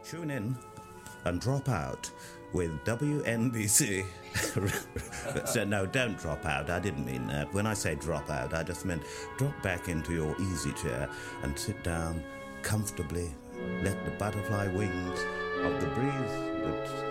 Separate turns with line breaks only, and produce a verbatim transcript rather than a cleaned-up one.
Tune in and drop out with W N B C. So, no, don't drop out. I didn't mean that. When I say drop out, I just meant drop back into your easy chair and sit down comfortably. Let the butterfly wings of the breeze that